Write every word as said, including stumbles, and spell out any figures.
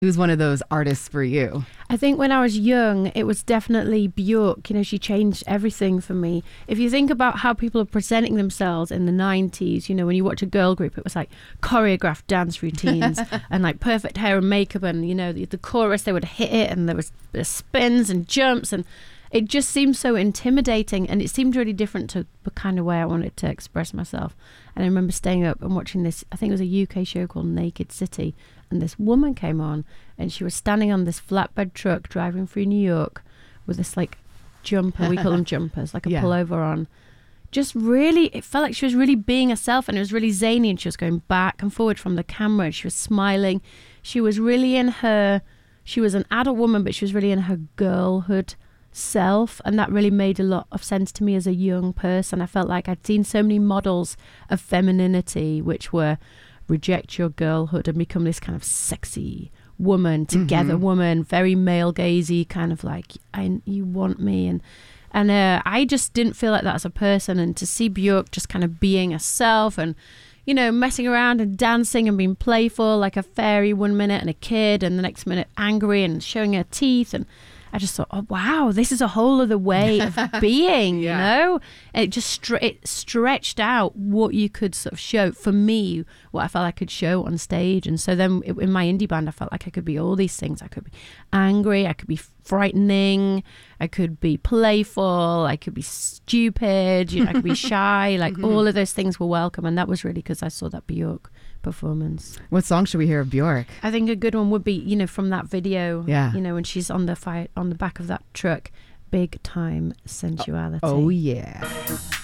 Who's one of those artists for you? I think when I was young, it was definitely Björk. You know, she changed everything for me. If you think about how people are presenting themselves in the nineties, you know, when you watch a girl group, it was like choreographed dance routines and like perfect hair and makeup, and, you know, the, the chorus, they would hit it and there was the spins and jumps, and it just seemed so intimidating, and it seemed really different to the kind of way I wanted to express myself. And I remember staying up and watching this, I think it was a U K show called Naked City, and this woman came on and she was standing on this flatbed truck driving through New York with this like jumper, we call them jumpers, like a yeah. pullover on. Just really, it felt like she was really being herself, and it was really zany, and she was going back and forward from the camera, and she was smiling. She was really in her, she was an adult woman, but she was really in her girlhood self, and that really made a lot of sense to me as a young person. I felt like I'd seen so many models of femininity which were reject your girlhood and become this kind of sexy woman, together mm-hmm. woman, very male gazy, kind of like, I you want me, and and uh, I just didn't feel like that as a person. And to see Björk just kind of being herself and, you know, messing around and dancing and being playful like a fairy one minute and a kid, and the next minute angry and showing her teeth, and I just thought, oh wow, this is a whole other way of being, yeah. you know? And it just stre- it stretched out what you could sort of show, for me, what I felt I could show on stage. And so then it, in my indie band, I felt like I could be all these things. I could be angry, I could be frightening, I could be playful, I could be stupid, you know, I could be shy, like mm-hmm. all of those things were welcome. And that was really because I saw that Björk performance. What song should we hear of Björk? I think a good one would be, you know, from that video, yeah. you know, when she's on the fire, on the back of that truck, Big Time Sensuality. Oh, oh yeah.